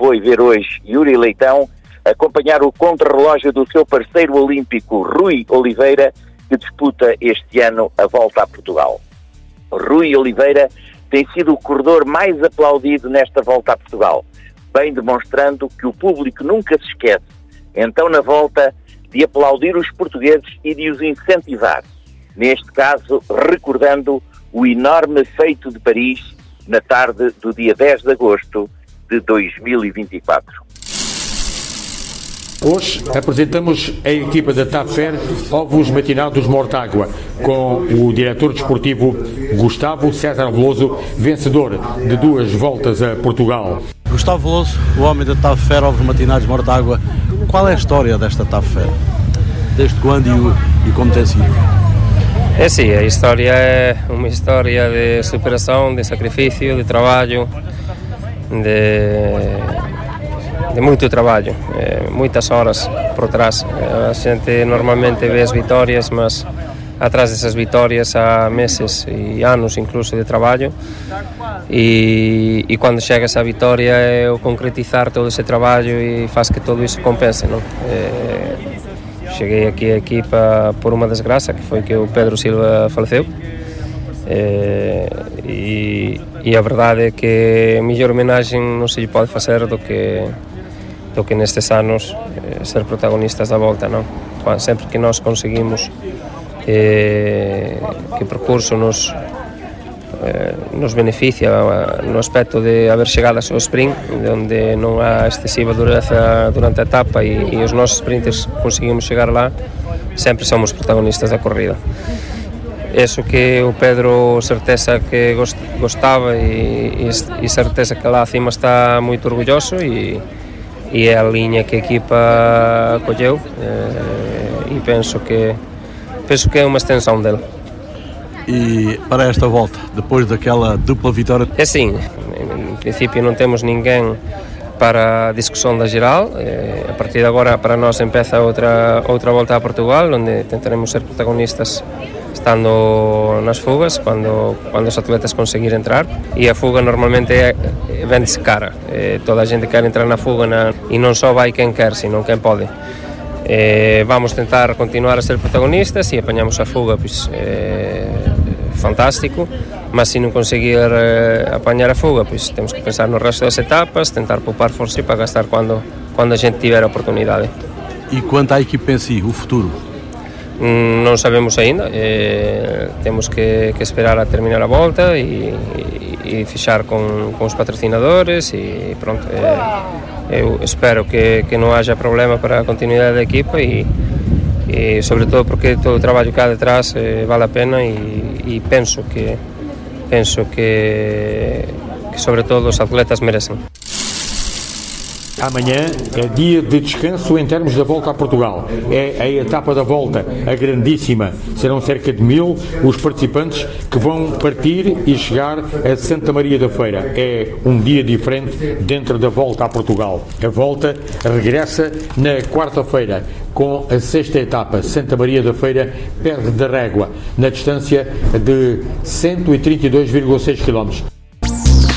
foi ver hoje Yuri Leitão acompanhar o contrarrelógio do seu parceiro olímpico Rui Oliveira, que disputa este ano a Volta a Portugal. Rui Oliveira tem sido o corredor mais aplaudido nesta Volta a Portugal, bem demonstrando que o público nunca se esquece, então na volta, de aplaudir os portugueses e de os incentivar. Neste caso, recordando o enorme feito de Paris na tarde do dia 10 de agosto de 2024. Hoje apresentamos a equipa da TAFFER Ovos Matinados Mortágua, com o diretor desportivo Gustavo César Veloso, vencedor de 2 voltas a Portugal. Gustavo Veloso, o homem da TAFFER Ovos Matinados Mortágua, qual é a história desta TAFFER? Desde quando e como tem sido? É sim, a história é uma história de superação, de sacrifício, de trabalho, de muito trabalho, muitas horas por trás. A gente normalmente vê as vitórias, mas atrás dessas vitórias há meses e anos incluso de trabalho, e quando chega essa vitória é o concretizar todo esse trabalho e faz que tudo isso compense, não? Cheguei aqui à equipa por uma desgraça, que foi que o Pedro Silva faleceu, e a verdade é que a melhor homenagem não se lhe pode fazer do que nestes anos ser protagonistas da volta, não? Sempre que nós conseguimos que o percurso nos beneficia no aspecto de haver chegadas ao sprint, onde não há excessiva dureza durante a etapa e os nossos sprinters conseguimos chegar lá, sempre somos protagonistas da corrida. Isso que o Pedro certeza que gostava e certeza que lá acima está muito orgulhoso, e é a linha que a equipa acolheu, e penso que é uma extensão dele. E para esta volta, depois daquela dupla vitória? É sim, em princípio não temos ninguém para a discussão da geral. A partir de agora para nós empieza outra volta a Portugal, onde tentaremos ser protagonistas estando nas fugas, quando os atletas conseguirem entrar, e a fuga normalmente vende-se cara. Toda a gente quer entrar na fuga e não só vai quem quer, senão quem pode. Vamos tentar continuar a ser protagonistas, e apanhamos a fuga, pois fantástico, mas se não conseguir apanhar a fuga, pois temos que pensar no resto das etapas, tentar poupar força para gastar quando a gente tiver a oportunidade. E quanto à equipa em si, o futuro? Não sabemos ainda, temos que esperar a terminar a volta e fechar com os patrocinadores, e pronto. Eu espero que não haja problema para a continuidade da equipa, e sobretudo porque todo o trabalho que há detrás vale a pena, e penso que sobretudo os atletas merecem. Amanhã é dia de descanso em termos da Volta a Portugal. É a etapa da volta, a grandíssima. Serão cerca de 1000 os participantes que vão partir e chegar a Santa Maria da Feira. É um dia diferente dentro da Volta a Portugal. A volta regressa na quarta-feira com a 6ª etapa. Santa Maria da Feira perde da régua na distância de 132,6 km.